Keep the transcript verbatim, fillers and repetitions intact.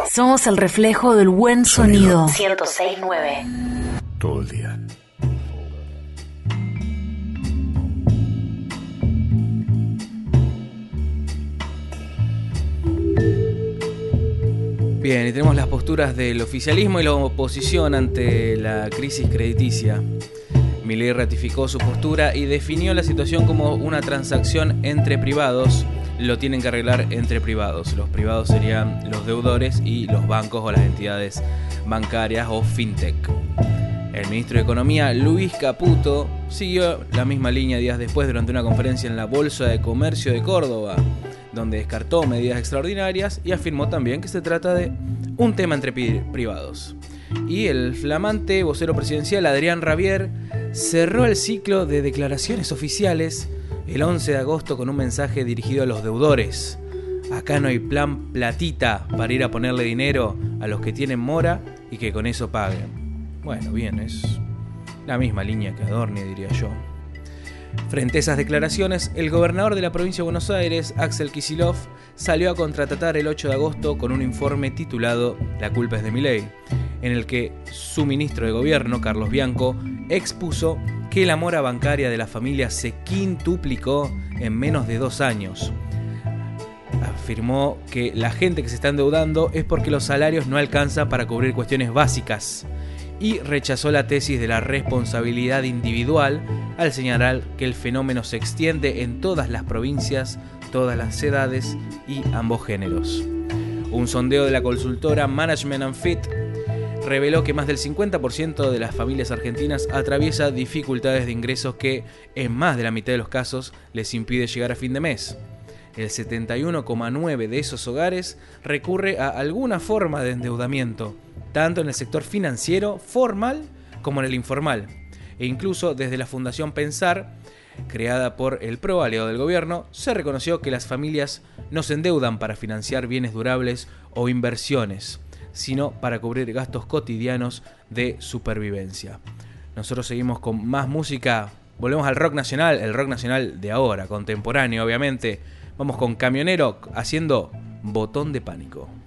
Somos el reflejo del buen sonido. ciento seis punto nueve. Todo el día. Bien, y tenemos las posturas del oficialismo y la oposición ante la crisis crediticia. Milei ratificó su postura y definió la situación como una transacción entre privados. Lo tienen que arreglar entre privados. Los privados serían los deudores y los bancos o las entidades bancarias o fintech. El ministro de Economía, Luis Caputo, siguió la misma línea días después durante una conferencia en la Bolsa de Comercio de Córdoba, donde descartó medidas extraordinarias y afirmó también que se trata de un tema entre privados. Y el flamante vocero presidencial, Adrián Rabier, cerró el ciclo de declaraciones oficiales el once de agosto con un mensaje dirigido a los deudores. Acá no hay plan platita para ir a ponerle dinero a los que tienen mora y que con eso paguen. Bueno, bien, es la misma línea que Adorni, diría yo. Frente a esas declaraciones, el gobernador de la provincia de Buenos Aires, Axel Kicillof, salió a contraatacar el ocho de agosto con un informe titulado La culpa es de Milei, en el que su ministro de gobierno, Carlos Bianco, expuso que la mora bancaria de la familia se quintuplicó en menos de dos años. Afirmó que la gente que se está endeudando es porque los salarios no alcanzan para cubrir cuestiones básicas y rechazó la tesis de la responsabilidad individual al señalar que el fenómeno se extiende en todas las provincias, todas las edades y ambos géneros. Un sondeo de la consultora Management and Fit reveló que más del cincuenta por ciento de las familias argentinas atraviesa dificultades de ingresos que, en más de la mitad de los casos, les impide llegar a fin de mes. El setenta y uno coma nueve por ciento de esos hogares recurre a alguna forma de endeudamiento, tanto en el sector financiero formal como en el informal. E incluso desde la Fundación Pensar, creada por el PRO, aliado del gobierno, se reconoció que las familias no se endeudan para financiar bienes durables o inversiones, sino para cubrir gastos cotidianos de supervivencia. Nosotros seguimos con más música, volvemos al rock nacional, el rock nacional de ahora, contemporáneo obviamente. Vamos con Camionero haciendo Botón de Pánico.